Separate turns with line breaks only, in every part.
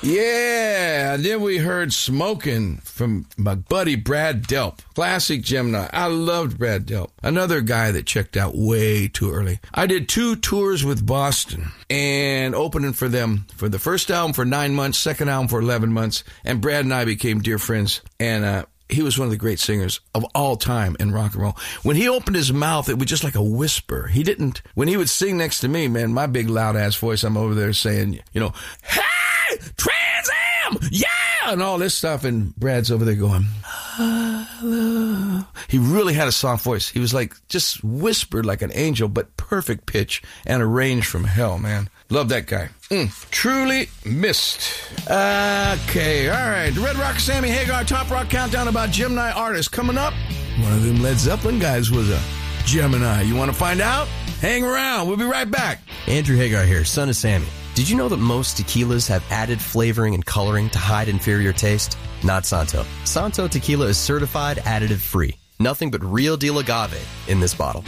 Yeah, then we heard Smoking from my buddy Brad Delp. Classic Gemini. I loved Brad Delp. Another guy that checked out way too early. I did 2 tours with Boston and opening for them for the first album for 9 months, second album for 11 months, and Brad and I became dear friends. And he was one of the great singers of all time in rock and roll. When he opened his mouth, it was just like a whisper. When he would sing next to me, man, my big loud ass voice, I'm over there saying, hey! Trans Am! Yeah! And all this stuff. And Brad's over there going, hello. He really had a soft voice. He was like, just whispered like an angel, but perfect pitch and a range from hell, man. Love that guy. Truly missed. Okay, all right. The Red Rock Sammy Hagar Top Rock Countdown about Gemini artists. Coming up, one of them Led Zeppelin guys was a Gemini. You want to find out? Hang around. We'll be right back.
Andrew Hagar here, son of Sammy. Did you know that most tequilas have added flavoring and coloring to hide inferior taste? Not Santo. Santo Tequila is certified additive free. Nothing but real deal agave in this bottle.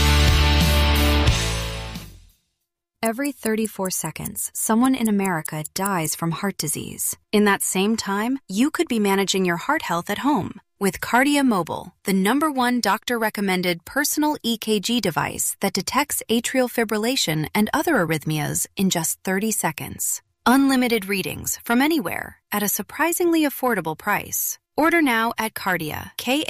Every 34 seconds, someone in America dies from heart disease. In that same time, you could be managing your heart health at home with Cardia Mobile, the #1 doctor-recommended personal EKG device that detects atrial fibrillation and other arrhythmias in just 30 seconds. Unlimited readings from anywhere at a surprisingly affordable price. Order now at Cardia,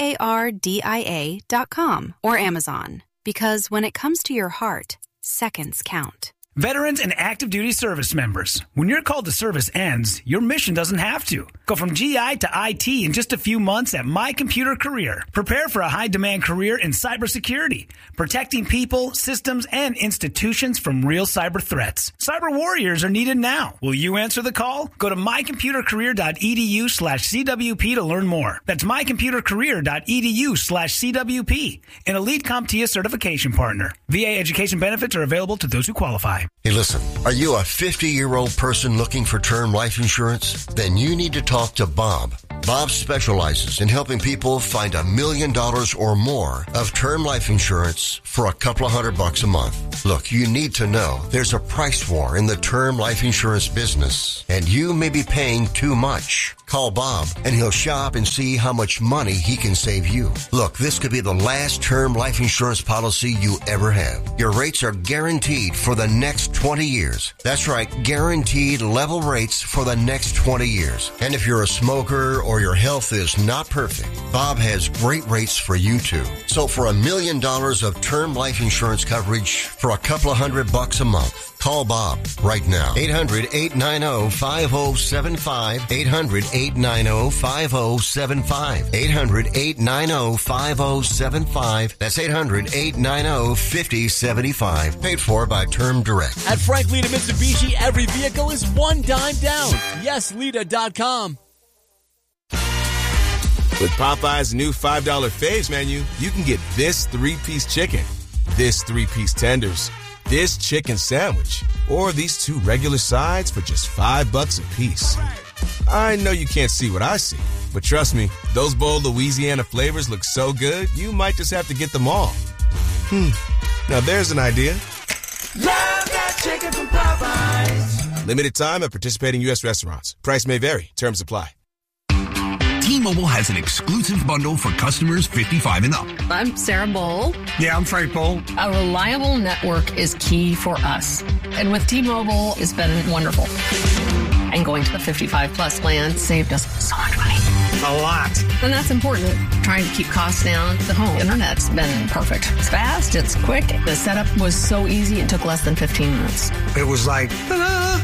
KARDIA.com or Amazon. Because when it comes to your heart, seconds count.
Veterans and active duty service members, when your call to service ends, your mission doesn't have to. Go from GI to IT in just a few months at My Computer Career. Prepare for a high-demand career in cybersecurity, protecting people, systems, and institutions from real cyber threats. Cyber warriors are needed now. Will you answer the call? Go to mycomputercareer.edu/CWP to learn more. That's mycomputercareer.edu/CWP. An Elite CompTIA certification partner. VA education benefits are available to those who qualify.
Hey, listen, are you a 50-year-old person looking for term life insurance? Then you need to talk to Bob. Bob specializes in helping people find $1 million or more of term life insurance for a couple of $100 a month. Look, you need to know there's a price war in the term life insurance business, and you may be paying too much. Call Bob, and he'll shop and see how much money he can save you. Look, this could be the last term life insurance policy you ever have. Your rates are guaranteed for the next 20 years. That's right, guaranteed level rates for the next 20 years. And if you're a smoker or your health is not perfect, Bob has great rates for you too. So for $1 million of term life insurance coverage for a couple of $100 a month, call Bob right now. 800-890-5075. 800-890-5075. 800-890-5075. That's 800-890-5075. Paid for by Term Direct.
At Frank Leda Mitsubishi, every vehicle is one dime down. YesLeda.com.
With Popeye's new $5 faves menu, you can get this 3-piece chicken, this 3-piece tenders, this chicken sandwich, or these 2 regular sides for just $5 a piece. I know you can't see what I see, but trust me, those bold Louisiana flavors look so good, you might just have to get them all. Now there's an idea.
Love that chicken from Popeyes.
Limited time at participating U.S. restaurants. Price may vary. Terms apply.
T-Mobile has an exclusive bundle for customers 55 and up.
I'm Sarah Bowl.
Yeah, I'm Frank Bowl.
A reliable network is key for us. And with T-Mobile, it's been wonderful. And going to the 55-plus plan saved us so much money.
A lot.
And that's important. Trying to keep costs down. The home internet's been perfect. It's fast. It's quick. The setup was so easy. It took less than 15 minutes.
It was like, ta-da!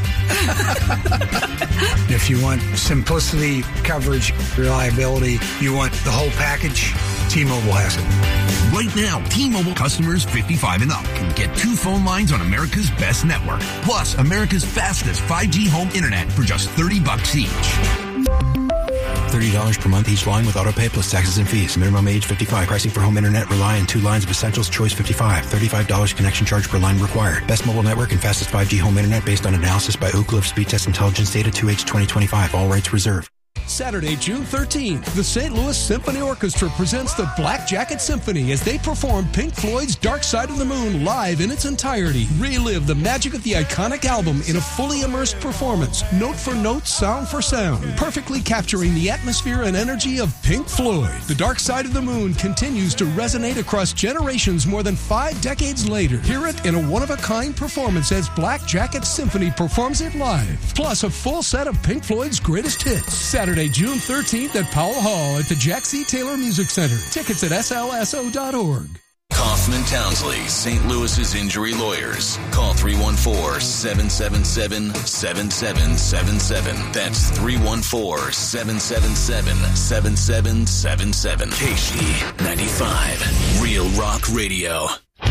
If you want simplicity, coverage, reliability, you want the whole package, T-Mobile has it.
Right now, T-Mobile customers 55 and up can get 2 phone lines on America's best network, plus America's fastest 5G home internet for just $30 each.
$30 per month each line with autopay plus taxes and fees. Minimum age 55. Pricing for home internet rely on 2 lines of Essentials Choice 55. $35 connection charge per line required. Best mobile network and fastest 5G home internet based on analysis by Ookla of Speed Test Intelligence Data 2H 2025. All rights reserved.
Saturday, June 13th, the St. Louis Symphony Orchestra presents the Black Jacket Symphony as they perform Pink Floyd's Dark Side of the Moon live in its entirety. Relive the magic of the iconic album in a fully immersed performance, note for note, sound for sound, perfectly capturing the atmosphere and energy of Pink Floyd. The Dark Side of the Moon continues to resonate across generations more than 5 decades later. Hear it in a one-of-a-kind performance as Black Jacket Symphony performs it live. Plus a full set of Pink Floyd's greatest hits. Saturday, June 13th at Powell Hall at the Jack C. Taylor Music Center. Tickets at slso.org.
Kaufman Townsley, St. Louis's injury lawyers. Call 314-777-7777. That's 314-777-7777. KC95, Real Rock Radio.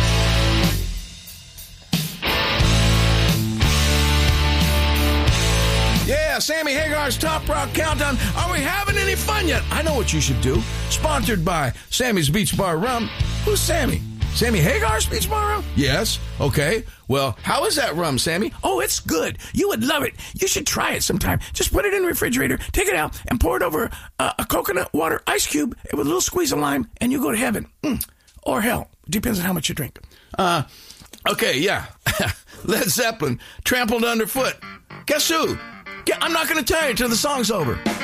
Yeah, Sammy Hagar's Top Rock Countdown. Are we having any fun yet? I know what you should do. Sponsored by Sammy's Beach Bar Rum. Who's Sammy? Sammy Hagar's Beach Bar Rum? Yes. Okay. Well, how is that rum, Sammy? Oh, it's good. You would love it. You should try it sometime. Just put it in the refrigerator, take it out, and pour it over a coconut water ice cube with a little squeeze of lime, and you go to heaven. Or hell. Depends on how much you drink. Okay, yeah. Led Zeppelin, Trampled Underfoot. Guess who? I'm not going to tell you till the song's over.